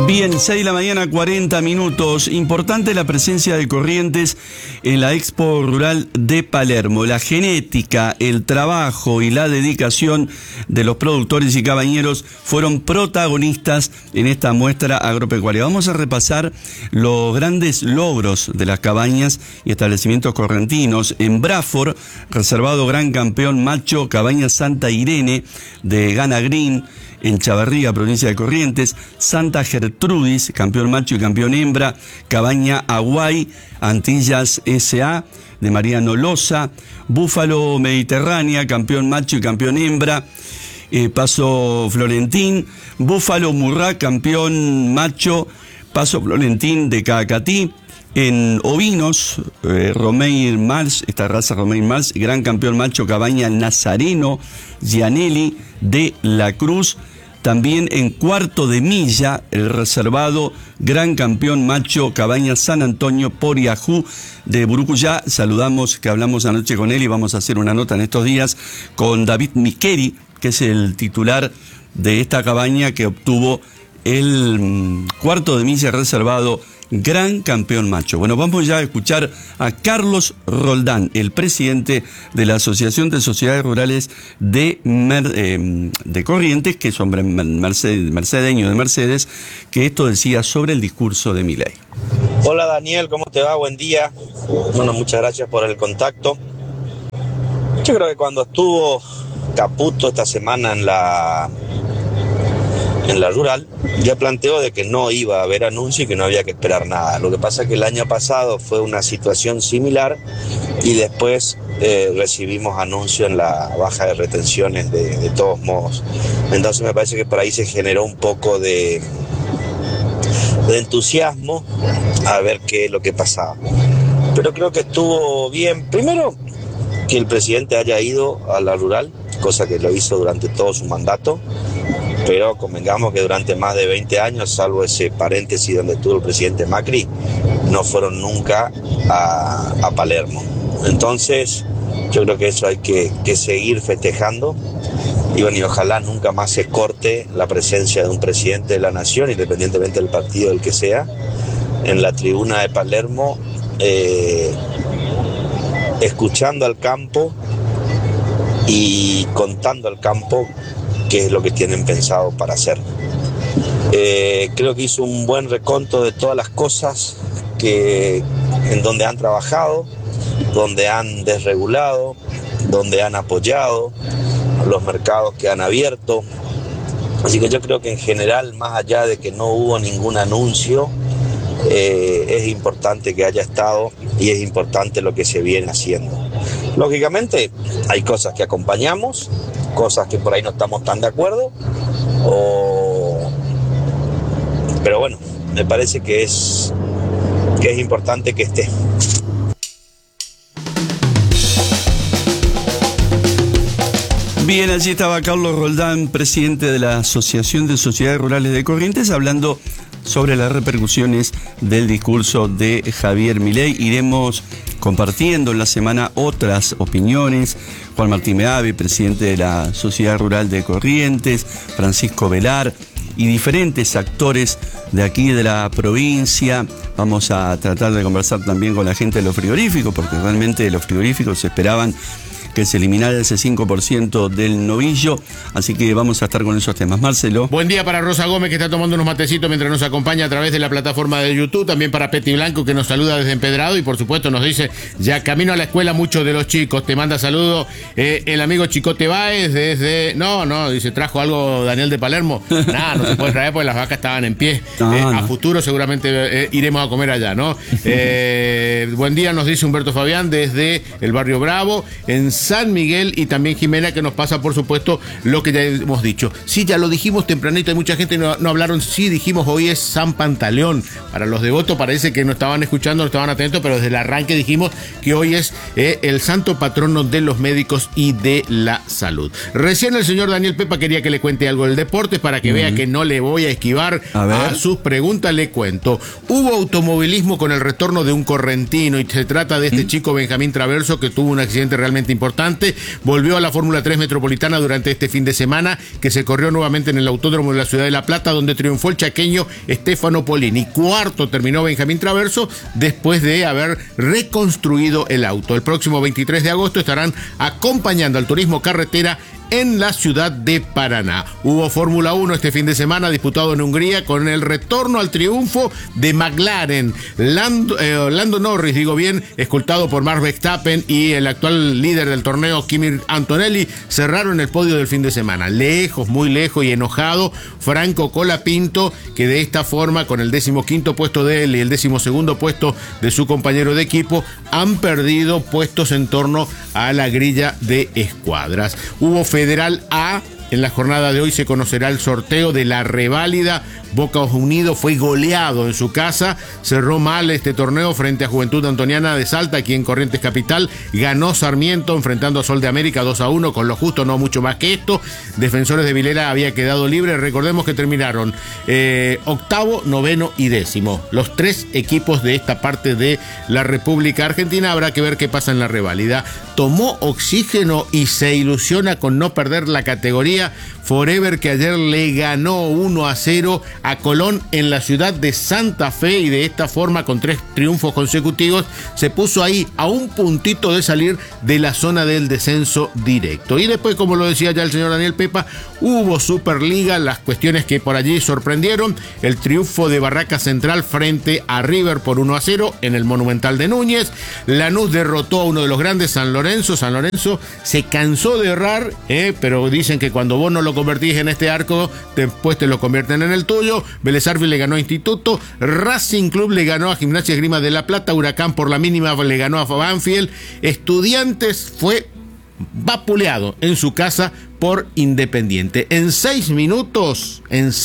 Bien, 6 de la mañana, 40 minutos. Importante la presencia de Corrientes en la Expo Rural de Palermo. La genética, el trabajo y la dedicación de los productores y cabañeros fueron protagonistas en esta muestra agropecuaria. Vamos a repasar los grandes logros de las cabañas y establecimientos correntinos. En Braford, reservado gran campeón macho, Cabaña Santa Irene de Gana Green. En Chavarría, provincia de Corrientes, Santa Gertrudis, campeón macho y campeón hembra, Cabaña Aguay, Antillas S.A. de Mariano Loza, Búfalo Mediterránea, campeón macho y campeón hembra, Paso Florentín, Búfalo Murrá, campeón macho, Paso Florentín de Cacatí. En ovinos, Romain Mars, esta raza Romain Mars, gran campeón macho, Cabaña Nazareno Gianelli de La Cruz. También en cuarto de milla, el reservado gran campeón macho, Cabaña San Antonio Poriajú de Burucuyá. Saludamos, que hablamos anoche con él y vamos a hacer una nota en estos días con David Miqueri, que es el titular de esta cabaña que obtuvo el cuarto de milla reservado gran campeón macho. Bueno, vamos ya a escuchar a Carlos Roldán, el presidente de la Asociación de Sociedades Rurales de Corrientes, que es hombre mercedeño de Mercedes, que esto decía sobre el discurso de Milei. Hola Daniel, ¿cómo te va? Buen día. Bueno, muchas gracias por el contacto. Yo creo que cuando estuvo Caputo esta semana en la rural, ya planteó de que no iba a haber anuncio y que no había que esperar nada. Lo que pasa es que el año pasado fue una situación similar y después recibimos anuncio en la baja de retenciones de todos modos. Entonces me parece que por ahí se generó un poco de entusiasmo a ver qué es lo que pasaba. Pero creo que estuvo bien. Primero, que el presidente haya ido a la rural, cosa que lo hizo durante todo su mandato. Pero convengamos que durante más de 20 años, salvo ese paréntesis donde estuvo el presidente Macri, no fueron nunca a Palermo. Entonces, yo creo que eso hay que seguir festejando. Y bueno, y ojalá nunca más se corte la presencia de un presidente de la nación, independientemente del partido del que sea, en la tribuna de Palermo, escuchando al campo y contando al campo qué es lo que tienen pensado para hacer. Creo que hizo un buen reconto de todas las cosas en donde han trabajado, donde han desregulado, donde han apoyado, los mercados que han abierto. Así que yo creo que en general, más allá de que no hubo ningún anuncio, es importante que haya estado y es importante lo que se viene haciendo. Lógicamente, hay cosas que acompañamos, cosas que por ahí no estamos tan de acuerdo, pero bueno, me parece que es importante que esté. Bien, allí estaba Carlos Roldán, presidente de la Asociación de Sociedades Rurales de Corrientes, hablando sobre las repercusiones del discurso de Javier Milei. Iremos compartiendo en la semana otras opiniones. Juan Martín Meave, presidente de la Sociedad Rural de Corrientes, Francisco Velar y diferentes actores de aquí de la provincia. Vamos a tratar de conversar también con la gente de los frigoríficos, porque realmente los frigoríficos esperaban que se eliminara ese 5% del novillo, así que vamos a estar con esos temas. Marcelo. Buen día para Rosa Gómez, que está tomando unos matecitos mientras nos acompaña a través de la plataforma de YouTube, también para Peti Blanco, que nos saluda desde Empedrado y por supuesto nos dice, ya camino a la escuela muchos de los chicos, te manda saludos el amigo Chicote Báez desde, dice, trajo algo Daniel de Palermo, nada, no se puede traer porque las vacas estaban en pie, a futuro seguramente iremos a comer allá, ¿no? Buen día, nos dice Humberto Fabián desde el barrio Bravo, en San Miguel, y también Jimena, que nos pasa por supuesto lo que ya hemos dicho. Sí, ya lo dijimos tempranito, hay mucha gente no hablaron, sí dijimos hoy es San Pantaleón. Para los devotos parece que no estaban escuchando, no estaban atentos, pero desde el arranque dijimos que hoy es el santo patrono de los médicos y de la salud. Recién el señor Daniel Pepa quería que le cuente algo del deporte para que vea que no le voy a esquivar a sus preguntas. Le cuento, hubo automovilismo con el retorno de un correntino y se trata de este chico Benjamín Traverso, que tuvo un accidente realmente importante importante. Volvió a la Fórmula 3 Metropolitana durante este fin de semana, que se corrió nuevamente en el Autódromo de la Ciudad de La Plata, donde triunfó el chaqueño Stefano Polini. Cuarto terminó Benjamín Traverso, después de haber reconstruido el auto. El próximo 23 de agosto estarán acompañando al turismo carretera en la ciudad de Paraná. Hubo Fórmula 1 este fin de semana disputado en Hungría con el retorno al triunfo de McLaren. Lando Norris, digo bien, escoltado por Max Verstappen, y el actual líder del torneo, Kimi Antonelli, cerraron el podio del fin de semana. Lejos, muy lejos y enojado, Franco Colapinto, que de esta forma, con el 15º puesto de él y el 12º puesto de su compañero de equipo, han perdido puestos en torno a la grilla de escuadras. Hubo Federal A. En la jornada de hoy se conocerá el sorteo de la reválida. Boca Unido fue goleado en su casa, cerró mal este torneo frente a Juventud Antoniana de Salta, aquí en Corrientes Capital. Ganó Sarmiento enfrentando a Sol de América 2-1, con lo justo, no mucho más que esto. Defensores de Vilera había quedado libre. Recordemos que terminaron octavo, noveno y décimo, los tres equipos de esta parte de la República Argentina. Habrá que ver qué pasa en la reválida. Tomó oxígeno y se ilusiona con no perder la categoría Forever, que ayer le ganó 1-0 a Colón en la ciudad de Santa Fe, y de esta forma, con 3 triunfos consecutivos, se puso ahí a un puntito de salir de la zona del descenso directo. Y después, como lo decía ya el señor Daniel Pepa, hubo Superliga, las cuestiones que por allí sorprendieron: el triunfo de Barraca Central frente a River por 1-0 en el Monumental de Núñez. Lanús derrotó a uno de los grandes, San Lorenzo. San Lorenzo se cansó de errar, pero dicen que cuando vos no lo convertís en este arco, después te lo convierten en el tuyo. Vélez Sarsfield le ganó a Instituto, Racing Club le ganó a Gimnasia Esgrima de La Plata, Huracán por la mínima le ganó a Banfield, Estudiantes fue vapuleado en su casa por Independiente. En 6 minutos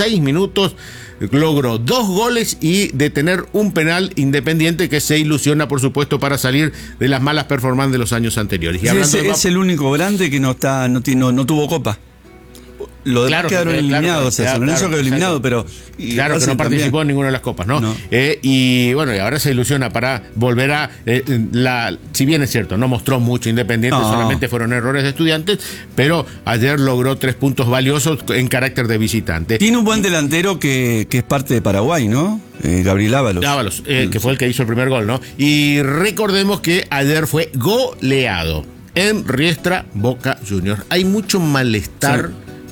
logró 2 goles y detener un penal Independiente, que se ilusiona, por supuesto, para salir de las malas performances de los años anteriores. Y es el único grande que no tuvo copa. Lo demás quedaron eliminados, San Lorenzo quedó eliminado, pero... Claro, que no participó en ninguna de las copas, ¿no? Y bueno, y ahora se ilusiona para volver a... si bien es cierto, no mostró mucho Independiente, solamente fueron errores de Estudiantes, pero ayer logró 3 puntos valiosos en carácter de visitante. Tiene un buen delantero que es parte de Paraguay, ¿no? Gabriel Ábalos. Que fue el que hizo el primer gol, ¿no? Y recordemos que ayer fue goleado en Riestra Boca Juniors. Hay mucho malestar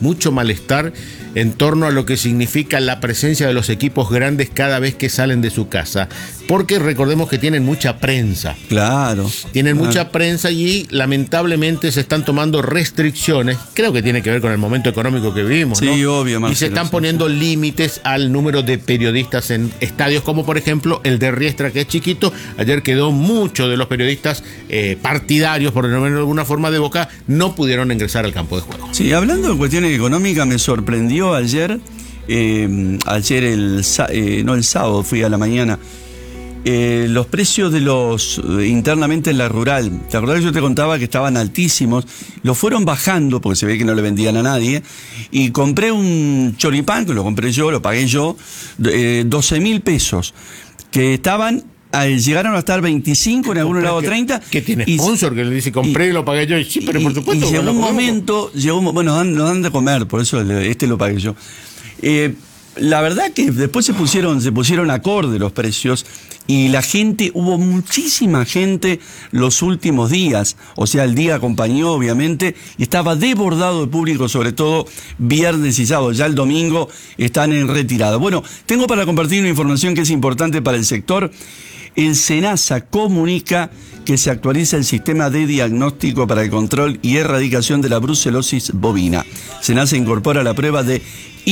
en torno a lo que significa la presencia de los equipos grandes cada vez que salen de su casa, porque recordemos que tienen mucha prensa. Tienen mucha prensa y lamentablemente se están tomando restricciones. Creo que tiene que ver con el momento económico que vivimos, ¿no? Sí, obvio, Marcelo, y se están poniendo límites al número de periodistas en estadios, como por ejemplo el de Riestra, que es chiquito. Ayer quedó mucho de los periodistas partidarios, por decirlo de alguna forma, de Boca, no pudieron ingresar al campo de juego. Sí, hablando de cuestiones económicas, me sorprendió ayer el sábado, fui a la mañana, los precios de los internamente en la rural. ¿Te acordás que yo te contaba que estaban altísimos? Los fueron bajando porque se ve que no le vendían a nadie, y compré un choripán, que lo compré yo, lo pagué yo, 12.000 pesos, que llegaron a estar 25, en algún lado 30. Que tiene sponsor, que le dice compré y lo pagué yo. Sí, pero por supuesto. Y llegó un momento, bueno, nos dan de comer, por eso lo pagué yo. La verdad que después se pusieron acorde los precios, y la gente, hubo muchísima gente los últimos días. O sea, el día acompañó, obviamente, y estaba desbordado de público, sobre todo viernes y sábado. Ya el domingo están en retirada. Bueno, tengo para compartir una información que es importante para el sector. El SENASA comunica que se actualiza el sistema de diagnóstico para el control y erradicación de la brucelosis bovina. SENASA incorpora la prueba de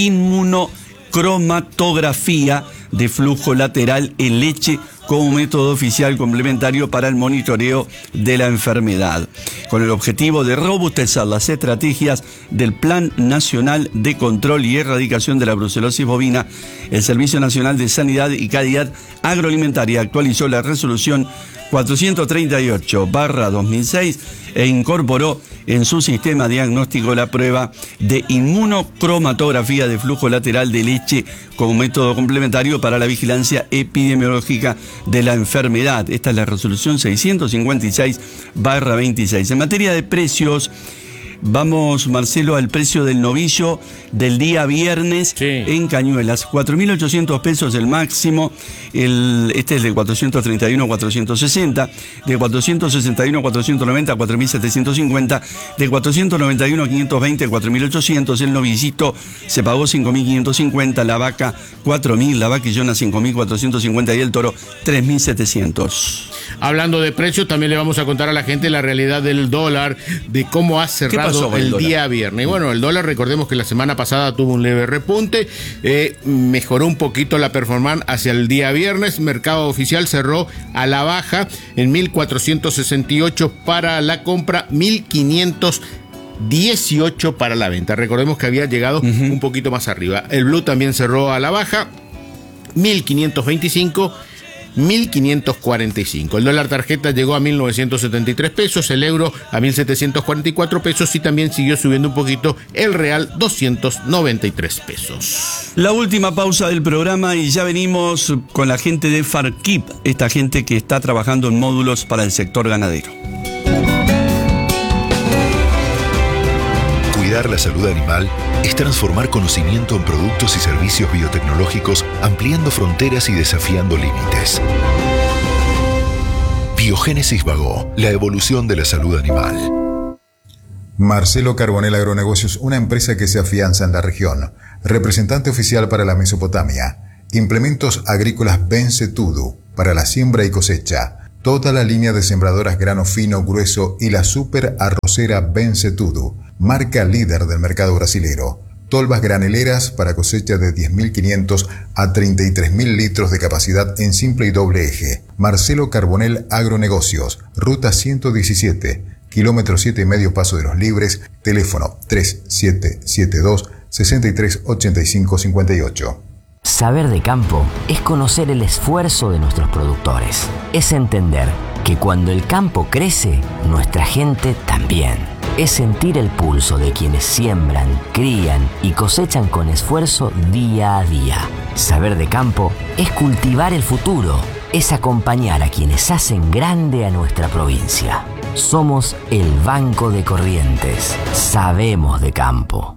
inmunocromatografía de flujo lateral en leche como método oficial complementario para el monitoreo de la enfermedad, con el objetivo de robustecer las estrategias del Plan Nacional de Control y Erradicación de la Brucelosis Bovina. El Servicio Nacional de Sanidad y Calidad Agroalimentaria actualizó la resolución 438/2006 e incorporó en su sistema diagnóstico la prueba de inmunocromatografía de flujo lateral de leche como método complementario para la vigilancia epidemiológica de la enfermedad. Esta es la resolución 656/26. En materia de precios, vamos, Marcelo, al precio del novillo del día viernes en Cañuelas. 4.800 pesos el máximo. Este es de 431 a 460. De 461 a 490 a 4.750. De 491 a 520 a 4.800. El novillito se pagó 5.550. La vaca 4.000. La vaquillona 5.450. Y el toro 3.700. Hablando de precios, también le vamos a contar a la gente la realidad del dólar, de cómo ha cerrado el día viernes. Y bueno, el dólar, recordemos que la semana pasada tuvo un leve repunte, mejoró un poquito la performance hacia el día viernes. Mercado oficial cerró a la baja en 1.468 para la compra, 1.518 para la venta. Recordemos que había llegado un poquito más arriba. El blue también cerró a la baja, 1.525. 1.545. El dólar tarjeta llegó a 1.973 pesos, el euro a 1.744 pesos y también siguió subiendo un poquito el real, 293 pesos. La última pausa del programa y ya venimos con la gente de Farquip, esta gente que está trabajando en módulos para el sector ganadero. Cuidar la salud animal es transformar conocimiento en productos y servicios biotecnológicos, ampliando fronteras y desafiando límites. Biogénesis Bagó, la evolución de la salud animal. Marcelo Carbonell Agronegocios, una empresa que se afianza en la región. Representante oficial para la Mesopotamia. Implementos agrícolas Bencetudo para la siembra y cosecha. Toda la línea de sembradoras grano fino, grueso y la super arrocera Bencetudo, marca líder del mercado brasilero. Tolvas graneleras para cosecha de 10.500 a 33.000 litros de capacidad en simple y doble eje. Marcelo Carbonell Agronegocios, ruta 117, kilómetro 7,5 Paso de los Libres, teléfono 3772-638558. Saber de campo es conocer el esfuerzo de nuestros productores. Es entender que cuando el campo crece, nuestra gente también. Es sentir el pulso de quienes siembran, crían y cosechan con esfuerzo día a día. Saber de campo es cultivar el futuro. Es acompañar a quienes hacen grande a nuestra provincia. Somos el Banco de Corrientes. Sabemos de campo.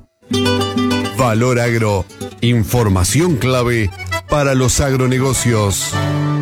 Valor Agro. Información clave para los agronegocios.